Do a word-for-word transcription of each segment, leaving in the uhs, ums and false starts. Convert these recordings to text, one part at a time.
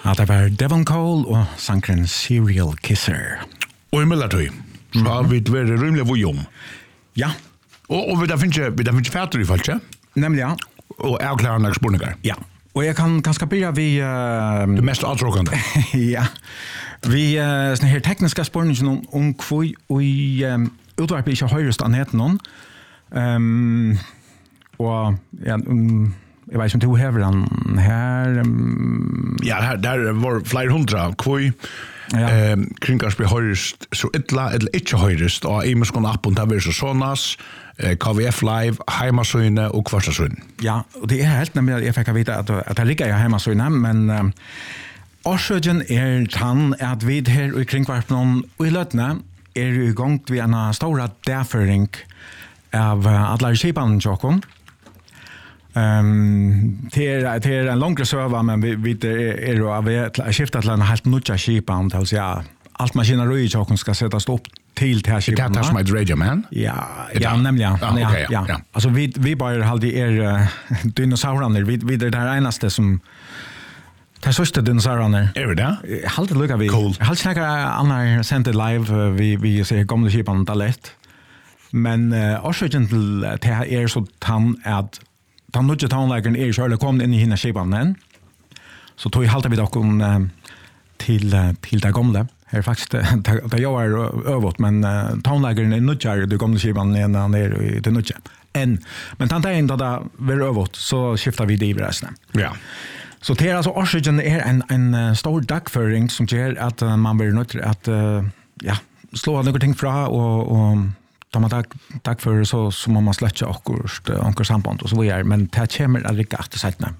Ja, det var Devon Cole og sankren Serial Kisser. Og i mellertøy, så har vi vært rymelig vujom. Ja. Og, og vi da finner ikke fætter i falsk, ja? Nemlig, ja. Og avklarende spurningar. Ja. Og jeg kan ganske begynne vi... Uh, det mest avtråkende. Ja. Vi uh, sånne her tekniske spurninger om, om hvor vi um, utvarper ikke høyrest av neten noen. Um, og ja, um, jeg vet ikke om du hever den her. Um, ja, her, der var flere hundra hvor ja. um, kringkast blir høyrest så ytla, eller ikke høyrest, og i muskene appen der blir så sånnes, K V F Live, heimasøyne og kvartasøyne. Ja, og det er helt nemlig at jeg fikk vite at, at det ligger i heimasøyne, men um, årsøyden er tann at vi her i kringkvarten og i løtene er i gang til en stor derføring av alle skipene tjokken. Um, det, er, det er en langere søva, men vi, vi er jo av å skifte til en helt nødja skipene, til å si at alt maskineri i tjokken skal settes opp til til skipene. Det er som et Radio Man? Ja, ja, nemlig. Ja. Ah, okay, ja, ja. ja. Altså, vi, vi bare halde er uh, dinosaurene, vi, vi er det eneste som det sørste dinosaurene. Er vi det? Halde lukka vi. Cool. Halde snakker andre sendet live, vi, vi ser gamle skipene da lett. Men uh, årsøkjen til det er så tann at den nødje tannleggeren er ikke kommet inn i henne skipene. Så tog halte vi dere uh, til, uh, til det gamle. Her faktisk, det, det jag är övrigt, men uh, tannleggeren er nødje det gamle skipene enn han er i det nødje. En, men tant er da det var övrigt, så skiftar vi det i resten. Ja. Så det er altså årsøkjen er en, en stor dagføring som gjør at uh, man blir nødt til at uh, ja, slå noen ting fra, og, og da man dag, dagfører så, så må man slette akkurat uh, samband og så videre, men det kommer aldri ikke etter settene.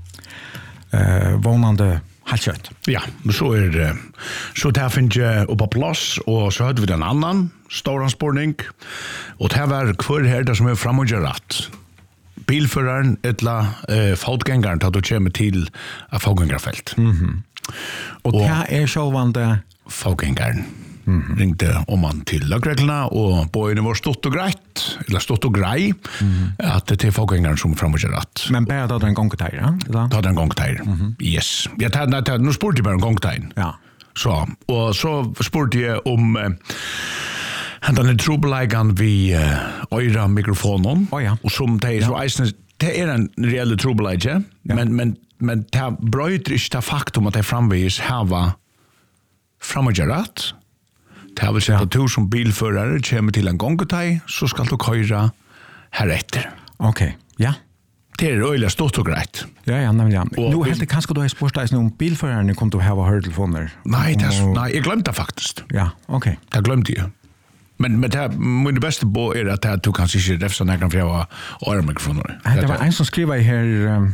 Uh, vånande halvkjøtt. Ja, så er det. Så det finnes jeg på plass, og så hadde vi den annan stor anspårning, og det var hver her det som er frem og gjør rett. Bilføreren, etla eh, fotgängaren, da du kommer til et fotgängarfelt. Mm-hmm. Og, og det er sjåvande fotgängaren. Mm-hmm. Ringte om man til lagreglene, og bøyene var stått og greit, eller stått og grei, mm-hmm. at det er fotgängaren som er frem og gjør rett. Men bare da det er en gongteir, ja? Da det er en gongteir, mm-hmm. Yes. Jeg tar, nei, tar, nå spurte jeg bare en gongteir. Ja. Så, og så spurte jeg om eh, den trobeleggene vi uh, øyre mikrofonen, oh, ja. Og som det er, ja. Så, det er en reelle trobelegge, ja. men, men, men det brøyter ikke det faktum at det framvis hava framgjøret. Det vil si at du som bilførere kommer til en gongtei, så skal du køyre heretter. Ok, ja. Det er øyelig stort og greit. Ja, ja, nemlig. Og nå helt det kanskje du har spørt deg om bilførerne kom til å ha høretelefoner. Nei, det er, nei, jeg glemte det faktisk. Ja, ok. Det glemte jeg. Men, men det, min beste på er at du kanskje ikke refser nærkene for å ha mikrofoner. Nei, det var en som skriver her um,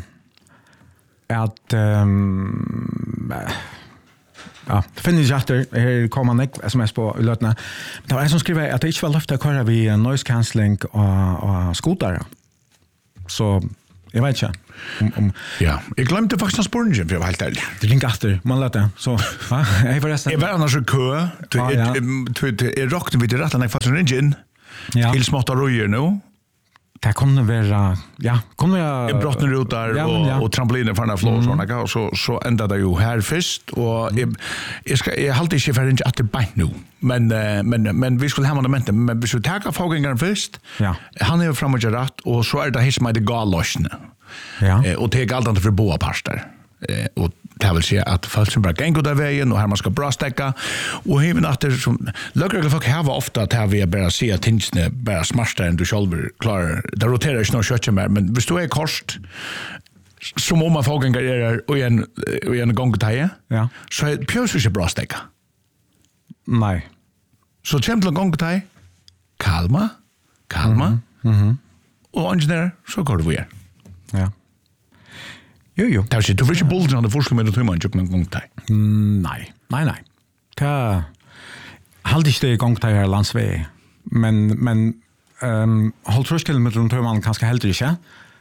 at um, ja, det finnes ikke etter, her kommer han ikke sms på i løtene. Det var en som skriver at det ikke var løftet å køre vi noise cancelling og, og skotere. Så jeg vet ikke. Om, om, ja, jeg glemte faktisk spørningen, for jeg var helt ærlig. Det ringer etter, man løter. Så, ja, jeg forresten. Jeg var annars i kø. Ah, ja. Jeg råkte vidt i retten, jeg faktisk ringer inn. Ja. Til smått av røyer nå. Det kunne være, ja, kunne være... Jeg brottner ut der, ja, og, ja. og trampoliner for denne flå, mm. sånn, og så, så enda det jo her først, og jeg, jeg, skal, jeg halte ikke for ikke at det beint nå, men, men, men vi skulle ha monumentet, men hvis vi tager fagengeren først, ja. Han er jo frem og gjør rett, og så er det his som er det galløsene, ja. og det er galt an for boa parster, og det vil si at folk som bare ganger der veien, og her man skal bra stekka, og hiven at det som, løkregler folk har ofte at her vi bare sier at tingene bare smarstere enn du selv klarer, det roterer ikke noe kjøttet mer, men hvis du er korst, så må man få ganger er og en, og en gongeteie, ja. Så er pjøs ikke bra stekka. Nei. Så kjem til en gongeteie, kalma, kalma, mm-hmm. og ingeniør, så går det vi er. Ja. Jo, jo. Det er ikke, du får ikke bulten av det forskning med det tøyman, ikke en gongtei. Mm, nei, nei, nei. Det er halvt ikke det gongtei her landsvei, men, men um, holdt trøskelen med det tøyman kanskje heller ikke.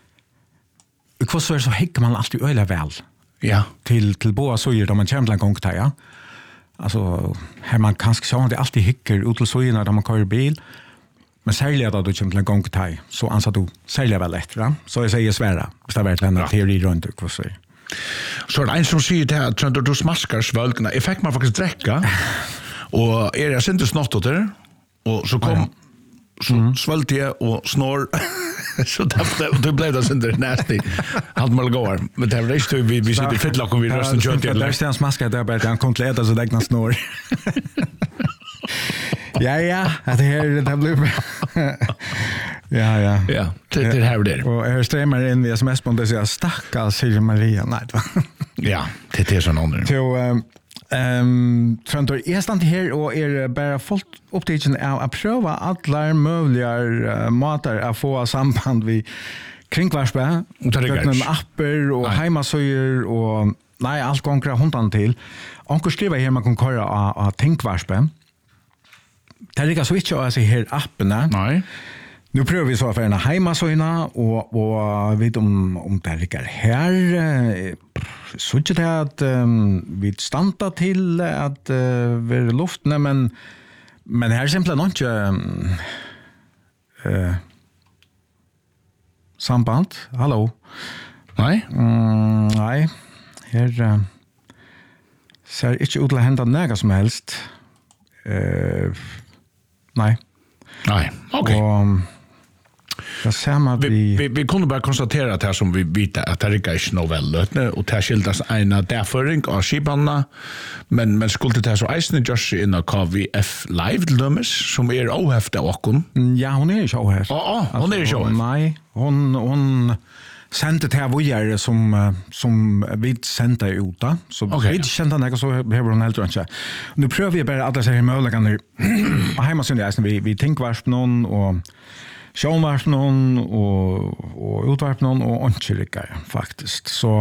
I kvassver så hikker man alltid øyla vel. Ja. Til, til boa søyer da man kommer til en gongtei, ja. Altså, her man kanskje så man det alltid hikker ut til søyer da man kører bil, men særlig at du kommer til en gongtei, så anser du særlig vel etter, ja? Så jeg sier svære, hvis det har vært en teori rundt det, hva sier. Så er det en som sier det at Trønder, du smaskar svølgene. Jeg fikk meg faktisk drekka, og er jeg sinte snott til, og så kom, så mm. svølte jeg og snår, så det ble det sinte nasty. Halt mal går, men det var ikke vi, vi sitter i fyllak om vi røsten kjøtt til. Det er stedet han smaskar, det er bare at han kom til å ete så degna snår. Ja, ja, det her, det blir ja, ja. Ja, det er her og der. Og jeg strømmer inn i sms-bånd og sier, stakka, sier Maria. Nei, det var. Ja, det er sånn andre. Så, um, um, Trøntor, jeg stand her og er bare fullt opptidsen av å prøve alle mulige uh, måter å få samband med kringvarspe, gjennom apper og heimasøyer og nei, alt gonger hundene til. Onker skriver her man kan køre av, av tinkvarspe. Det er ikke så ikke å se her appene. Nei. Nu prøver vi så for en heimasøyna, og, og vet om, om det er ikke her. Så ikke det at um, vi standa til at uh, vi er luftene, men, men her er simpelthen ikke um, uh, samband. Hallo? Nei? Mm, nei. Her uh, ser ikke ut til å hente noe som helst. Uh, nei. Nei, ok. Og det samme vi... Vi, vi, vi kunne bare konstatera at det som vi vet at det ikke er ikke noe veldig, og det skildes en av derføring av skipene, men, men skulle det så eisende gjøre inn av K V F Live til dømes, som er åheftet av åkken? Ja, hun er ikke åheftet. Ja, oh, hun er ikke åheftet. Nei, hun, hun sendte til vågjere som, som vi sendte ut da, så okay, vi kjente henne ikke, så hever hun helt rundt seg. Nå prøver vi bare at det ser mulighetene på heimasyndet, vi, vi tenker noen, og sjånvarp noen, og, og utvarp noen, og åndkirikere, faktisk. Så,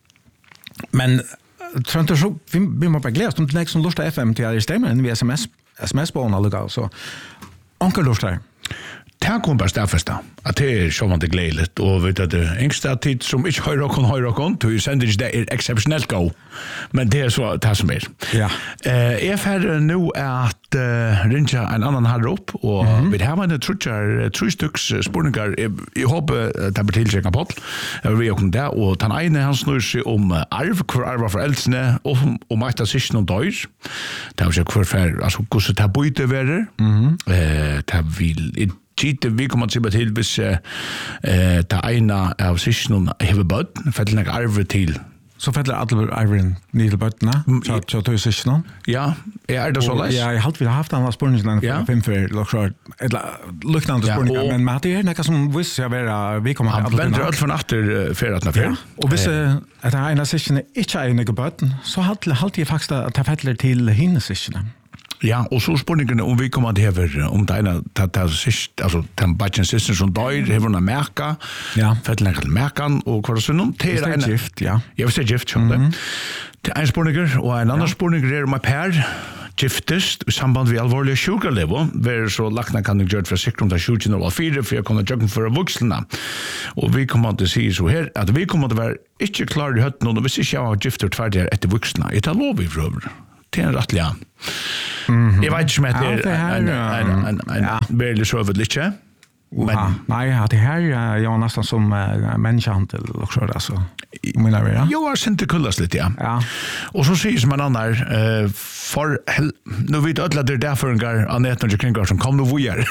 men Trøntor, så vi, vi må bare glede oss om det er som lort av F M til å stemme enn vi sms, sms-bån alle gav, så anker lort her. Det her kommer bare stedfesta, at det er sjåvande gledeligt, og vet at det er yngste tid som ikke høyre åkken, høyre åkken, til sender ikke det er eksepsjonelt gå, men det er så det som er. Ja. Uh, jeg er ferdig nå at uh, rinja en annan her opp, og mm -hmm. vi har en trutjar, tre styks spurningar, jeg, jeg håper det blir tilsjekka på, jeg vil åkken det, og den ene han snur seg om arv, hver arv for eldsene, og om et av siste noen døyr, det er jo ikke hver fer, altså hvordan det bøyde verer, mm -hmm. uh, det vil Tite, vi kommer til til hvis eh, det ene av sysjonen hever bøtten, fettelig nok arve til. Så fettelig alle arven nye til bøttene, så, så tog sysjonen? Ja, er det så leis? Ja, jeg har alltid haft denne spørningen for ja. fem før, eller lukkende ja, spørninger, men med det er noe som visst jeg være, vi kommer til alle bøttene. Han venter alt for natter ferdatene før. Ja, og hvis eh. at det ene av sysjonen ikke er noe bøtten, så halte jeg faktisk at det fettelig til henne sysjonen. Ja, og så spørningen om vi kommer til hever, om det ene, altså den badgen siste som døyr, hever hun merka, ja. fettelig til merkan, og hva er det sånn? Det er gift, ja. Ja, hvis det er gift, sånn det. Det er en spørninger, og en annen ja. spørninger er om et per, giftest i samband med alvorlige sjukerlevo, hvor så lakna kan jeg gjøre for sikre om det er sjukken og fire, for jeg kommer til å for vokslene. Og vi kommer til å si så her, at vi kommer til å være ikke klar i høtten, og hvis ikke jeg har gifter tverdig etter vokslene, jeg tar lov i frøver. Det er en rettelig, ja. Mm-hmm. Jeg vet ikke om det er en, en, en, en, en ja. veldig søvet litt, ikke? Men, ja, nei, ja, det her er jo nesten som uh, menneskehandel, også, altså. Mener vi, ja? Jo, jeg synes det kullast litt, ja. ja. Og så sier som en annen, uh, for, nå vet jeg at det er derfor en gang av netten og kringar som kom noe vujer.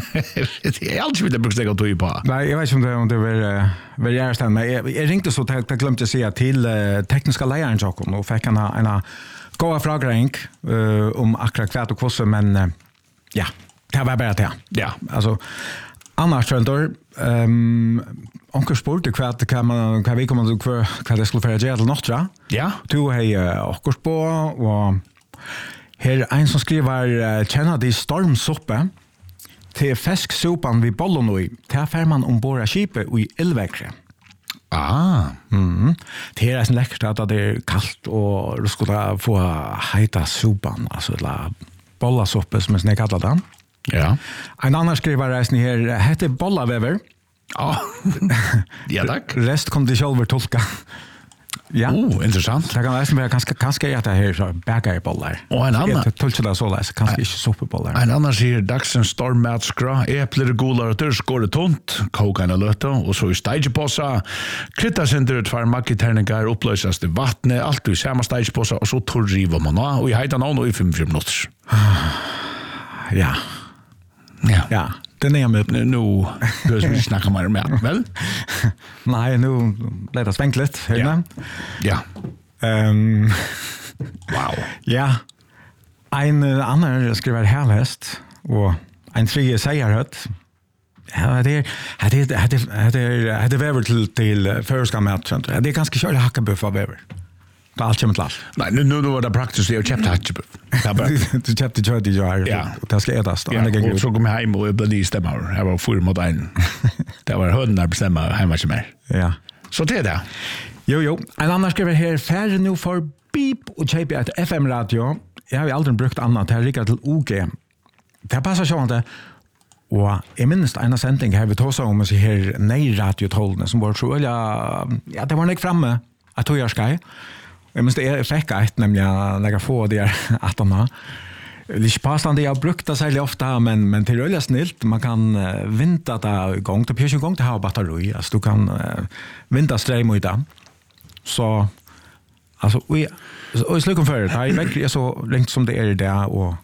Jeg har alltid vidt jeg brukte deg å tog på. Nei, jeg vet ikke om det, om det var, var gjerne men jeg, jeg ringte så til, jeg glemte å si til uh, tekniska leieren Jakob, og fikk en, en gåa frågring uh, om akkurat kvart og kvosse, men uh, ja, det var bare det. Ja. Altså, annars Trøntor, um, onker spurte hva, hva, man, hva vi kommer til hva, hva det skulle være gjøre til nåttra. Ja. Du har uh, onker på, og her er en som skriver uh, kjenner de stormsoppe til fesksopan vid Bollonoi, til fer man ombord av skipet i Elvekre. Ah. Mm. Det är en läckert att det är kallt och du skulle få heita sopan, alltså la bollasoppa som är kallat den. Ja. En annan skrivare är här heter bollaväver. Ja. Ja, tack. Rest kom det själva tolka. Ja. Oh, interessant. Det kan nästan vara ganska ganska äta här så bägarbollar. Och en annan. Det tullar det så läs, kanske inte sopbollar. En annan säger dagsens stormmatskra, äppler, golar och törskåre tunt, koka en löta och så i stageposa, krytta center ut för makiterningar, upplösas det vattnet, allt i samma stageposa och så torriva man av och i hejta någon i fem fem minuter. Ja. Ja. Ja. Den är med Nu nu behöver vi snacka mer med, väl? Nej, nu lät det svängt lite, hörna. Ja. Ehm Wow. Ja. En uh, annan skriver härväst och en tredje säger hött. Ja, det är det är det är det är det är till till förska matchen. Det är ganska kört hackabuff av över. Det allt kommer till allt. Nej, nu nu var det praktiskt det jag köpte hatchbuff. Jag bara Du köpte kött i jar. Ja. Det ska ätas då. Ja, och så kom jag hem och jag blev stämmer. Jag var full mot en. Det var hundar bestämma hemma som är. Ja. Så det är det. Jo, jo. En annan skriver här, färre nu för beep och köpa ett F M-radio. Jag har ju aldrig brukt annat. Det här rikker till O G. Det passar så inte. Og jeg minnes en sending her vi tog seg om å si her nei-radiotålene som var så, ja, ja, det var ikke fremme at tog jeg skal. Jeg minnes det jeg fikk et, nemlig når jeg får de her attene. Det er ikke påstand jeg har brukt det særlig ofte, men, men det er veldig snilt. Man kan uh, vinta det i gang. Det er ikke en gang til å ha batteri. Altså, du kan uh, vinta strøm i det. Så, altså, og jeg, og jeg slukker før, det er virkelig så lengt som det er i det, og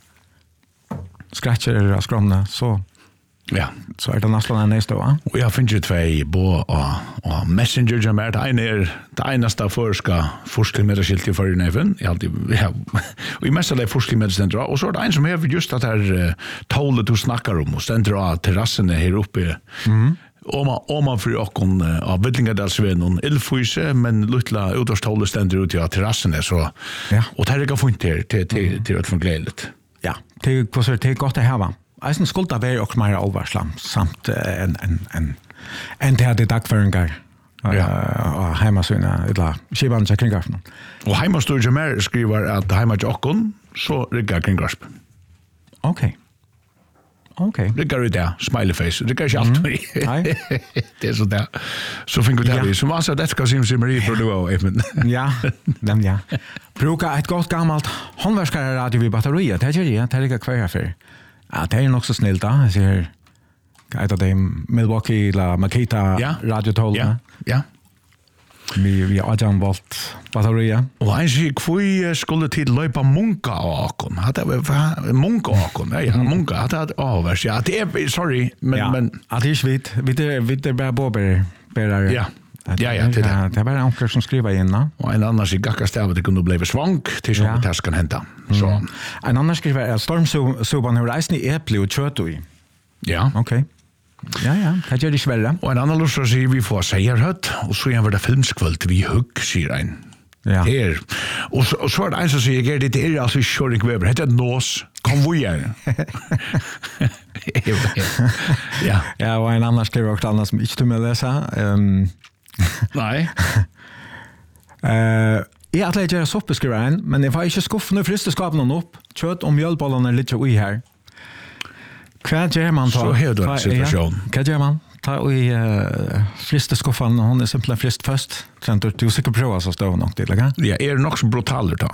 scratcher av skromne, så ja, så er det nesten en neste, va? Og jeg finner tvei på og, og Messenger som er det ene er det eneste førska forskningsmeddeskilt i forrige neven. Jeg alltid, ja, og i mest av det forskningsmeddeskilt, og så er det en som er just at her uh, tålet du snakker om, og stender av terrassene her oppe. Mm. Oma oma för okkon av Villingadalsvägen och Elfyse men lutla utårstålet stender ut i terrassene så ja. Och det är fint till till till till att fungera. Ja, det är det är gott att ha. Eisen skulda vara också mer allvarsam samt en en en en det hade dagföringar. Ja, och hemmasyna eller skivan till kringgarden. Och hemmastur mer skriver att hemma jockon så riggar kringgarsp. Okej. Okej. Det går ju där, smiley face. Det går ju allt. Nej. Det är så där. Så fick vi det. Så vad så det ska sim simeri för du även. Ja, dem ja. Bruka ett gott gammalt handverkare radio vid batteriet. Det är ju det är lika kvar för. Ja, det är nog så snällt då. Jag ser ett av dem Milwaukee la Makita ja. radiotål. Ja. Ja. Vi vi har ju valt batteriet. Och han säger kvui skulle till löpa munka akon. Hade var munka akon. Ja, munka hade avers. Ja, det är sorry, men ja. men att det är svit. Vi det vi det bara bober bara. Ja. Ja, ja, det är det. var onkel som skriver in, va? Och en annan sig gacka stäv det kunde bli svank till så att det ska hända. Så en annan skriver är storm så så på hur reisen i äpple och kött i. Ja. Okej. Ja, ja, det gör det svärre. Och en annan lustig säger vi får säga hött och så är det filmskvöld vi hugg säger en. Ja. Her. Och så, och så är det en som säger det är alltså Shoring Weber. Det är nås. Kom vi igen. Ja. Ja, och en annan skriver också annat som inte du med läsa. Ehm Nej. Eh, jag att lägga sopp skriver en, men det var inte skuffen och fristeskapen någon upp. Kött och mjölbollarna lite i här. Vad gör man då? Så här då situation. Vad gör man? Ta i uh, fristeskaffen, hon är simpelthen frist först. Sen du du säkert prova så står nog till, eller? Ja, är det nog så brutaler då.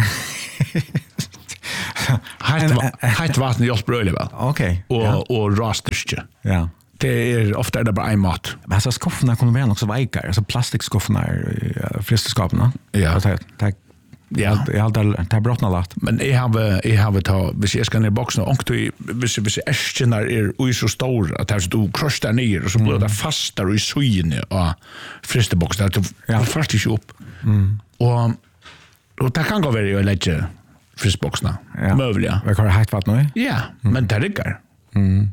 Hett vatten i oss bröle väl. Okej. Och och rastische. Ja. Det är ofta det bara en mat. Men så skuffarna kommer vara också vajkar, alltså plastikskuffarna i fristeskapen. Ja. Det det ja, jag hade det brottna lagt. Men jag har jag har ta hvis jag ska ner i boxen och du hvis hvis äskenar är ju så stor att det du krossar ner och så blir det fastare i sugen och fristebox där ja fast inte upp. Mm. Och och det kan gå vara att lägga fristboxarna. Ja. Möjliga. Vad har det varit nu? Ja, men det räcker. Mm.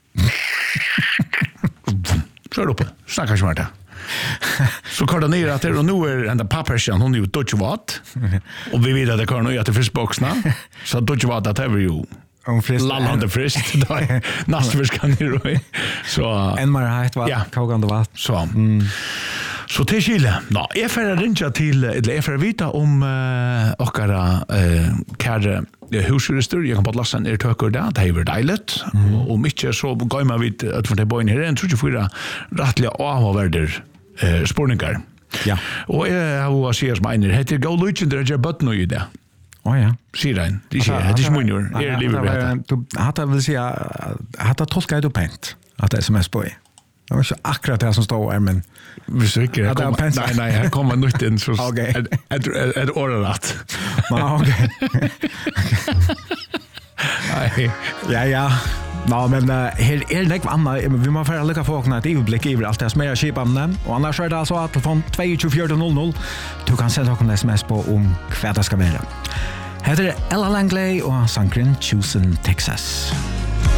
Så är det uppe. Snackar smart. Så kör det ner att det och nu är ända pappersen hon är ju Dutch watt. Och vi vill att det kan nu att det fristboxarna. Så Dutch watt att över ju. Om frist. Lallande frist. Nästa ska ner. Så en mer heitt var kokande vatten. Så. Mm. Så till Chile. Nå, jag får ringa till eller jag får vita om uh, okkara uh, kære husjurister. Jag kan bara lassa en tökur där. Det är väl dejligt. Mm. Och mycket så går man vid att för det boyn här en tjugofyra rättliga avvärder uh, spårningar. Ja. Og jeg har jo sier som einer, heter Gå Lutjen, det er ikke bøtt noe i det. Å ja. Sier han, det er ikke, det er ikke munjor, det er livet med det. Du hadde vil si, hadde tolket du pent, at det er sms på i. Det var ikke akkurat det som stod her, men... Hvis du ikke, Ja, det var kom, pent. nei, nei, her kommer nytt inn, så Ok. er et året Ja, ok. Nei, Ja, ja. Nå, men uh, her er det ikke annet. Vi må få lykke folk et overblikk over alt det som er skipene. Og annars er det altså at telefon to to fire null null. Du kan sende dere en sms på om hva det skal være. Heter Ella Langley og sangren Chosen Texas.